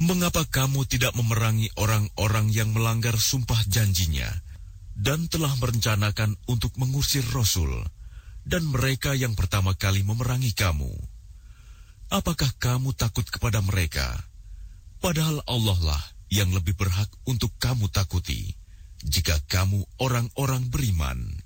Mengapa kamu tidak memerangi orang-orang yang melanggar sumpah janjinya dan telah merencanakan untuk mengusir Rasul dan mereka yang pertama kali memerangi kamu? Apakah kamu takut kepada mereka? Padahal Allah lah yang lebih berhak untuk kamu takuti, jika kamu orang-orang beriman.